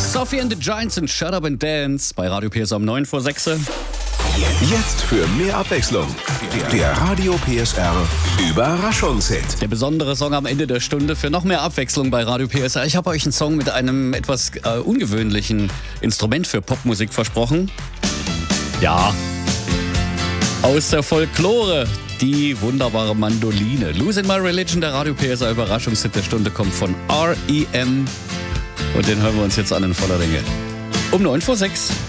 Sophie and the Giants und Shut Up and Dance bei Radio PSR um 9 vor 6. Jetzt für mehr Abwechslung. Der Radio PSR Überraschungshit. Der besondere Song am Ende der Stunde für noch mehr Abwechslung bei Radio PSR. Ich habe euch einen Song mit einem etwas ungewöhnlichen Instrument für Popmusik versprochen. Ja, aus der Folklore. Die wunderbare Mandoline. Losing My Religion, der Radio PSR Überraschungshit der Stunde, kommt von R.E.M. Und den hören wir uns jetzt an in voller Länge. Um 9 vor 6.